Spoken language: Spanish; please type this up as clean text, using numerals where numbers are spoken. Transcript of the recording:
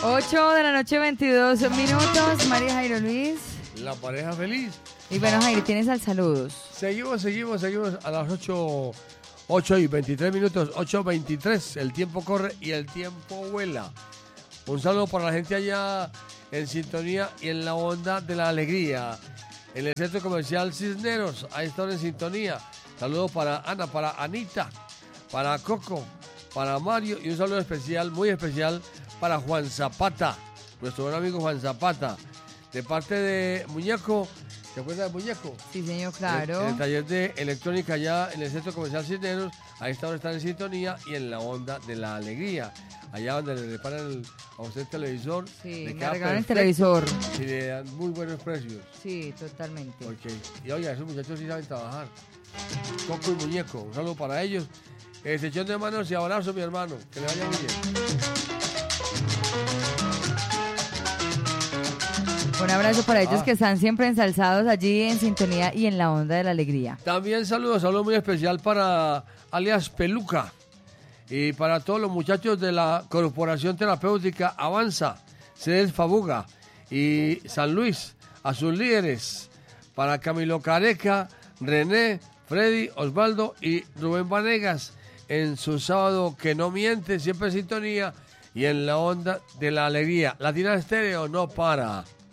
8 de la noche, 22 minutos. María Jairo Luis. La pareja feliz. Y bueno, Jairo, tienes al saludos. Seguimos a las 8 y 23 minutos, 8:23. El tiempo corre y el tiempo vuela. Un saludo para la gente allá en sintonía y en la onda de la alegría. En el centro comercial Cisneros, ahí están en sintonía. Saludos para Ana, para Anita, para Coco, para Mario y un saludo especial, muy especial, para Juan Zapata, nuestro buen amigo Juan Zapata, de parte de Muñeco. ¿Te acuerdas de Muñeco? Sí, señor, claro. En el taller de electrónica allá en el centro comercial Cisneros, ahí está donde están en sintonía y en la onda de la alegría. Allá donde le reparan a usted el televisor. Sí, le me queda regalan el perfecto televisor. y le dan muy buenos precios. Sí, totalmente. Ok. Y oiga, esos muchachos sí saben trabajar. Coco y Muñeco, un saludo para ellos. Sección de manos y abrazo, mi hermano. Que le vaya muy bien. Un abrazo para ellos que están siempre ensalzados allí en sintonía y en la onda de la alegría. También saludo muy especial para alias Peluca y para todos los muchachos de la Corporación Terapéutica Avanza, Cedes Fabuga y San Luis, a sus líderes, para Camilo Careca, René, Freddy, Osvaldo y Rubén Vanegas, en su sábado que no miente, siempre en sintonía y en la onda de la alegría. Latina Estéreo no para.